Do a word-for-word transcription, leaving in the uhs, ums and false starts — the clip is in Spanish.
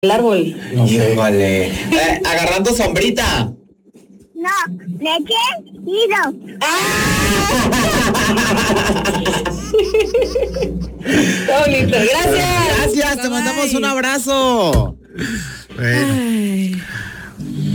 el árbol. No sé. Vale. Eh, agarrando sombrita. No, leche nido. Qué bonito, gracias. Gracias, te mandamos un abrazo. Bueno. Ay.